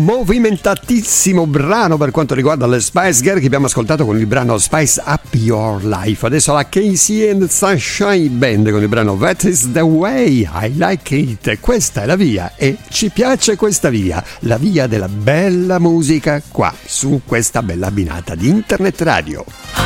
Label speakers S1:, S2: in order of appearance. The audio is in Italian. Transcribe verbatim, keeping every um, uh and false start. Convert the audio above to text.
S1: movimentatissimo brano per quanto riguarda le Spice Girl che abbiamo ascoltato con il brano Spice Up Your Life. Adesso la Casey and Sunshine Band con il brano That Is The Way, I Like It. Questa è la via e ci piace questa via, la via della bella musica qua su questa bella abbinata di Internet Radio.